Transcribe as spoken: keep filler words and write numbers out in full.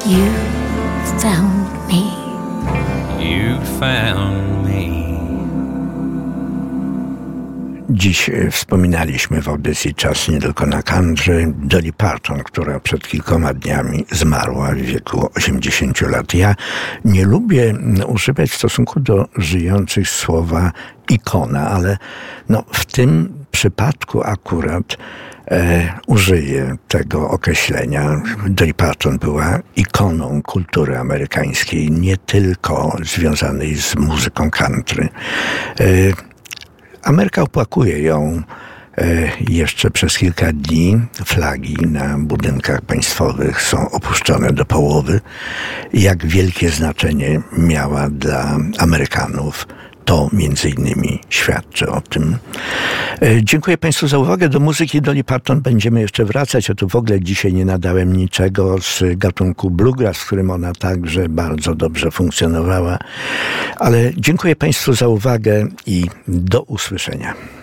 You found me. You found me. Dziś wspominaliśmy w audycji Czas nie tylko na country Dolly Parton, która przed kilkoma dniami zmarła w wieku osiemdziesięciu lat. Ja nie lubię używać w stosunku do żyjących słowa ikona, ale no, w tym przypadku akurat e, użyję tego określenia. Dolly Parton była ikoną kultury amerykańskiej, nie tylko związanej z muzyką country. E, Ameryka opłakuje ją e, jeszcze przez kilka dni. Flagi na budynkach państwowych są opuszczone do połowy. Jak wielkie znaczenie miała dla Amerykanów, to między innymi świadczy o tym. E, dziękuję Państwu za uwagę. Do muzyki Dolly Parton będziemy jeszcze wracać. Ja tu w ogóle dzisiaj nie nadałem niczego z gatunku bluegrass, w którym ona także bardzo dobrze funkcjonowała. Ale dziękuję Państwu za uwagę i do usłyszenia.